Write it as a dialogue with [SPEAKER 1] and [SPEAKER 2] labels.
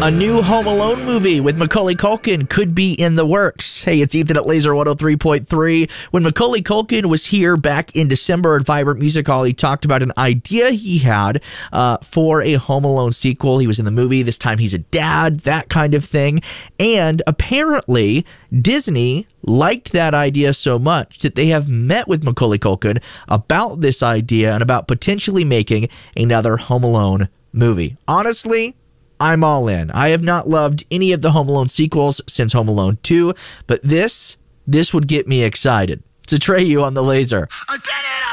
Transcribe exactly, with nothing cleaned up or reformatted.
[SPEAKER 1] A new Home Alone movie with Macaulay Culkin could be in the works. Hey, it's Ethan at Laser one oh three point three. When Macaulay Culkin was here back in December at Vibrant Music Hall, he talked about an idea he had uh, for a Home Alone sequel. He was in the movie. This time he's a dad, that kind of thing. And apparently, Disney liked that idea so much that they have met with Macaulay Culkin about this idea and about potentially making another Home Alone movie. Honestly, I'm all in. I have not loved any of the Home Alone sequels since Home Alone two, but this, this would get me excited. It's Atreyu on the Laser.
[SPEAKER 2] I did it!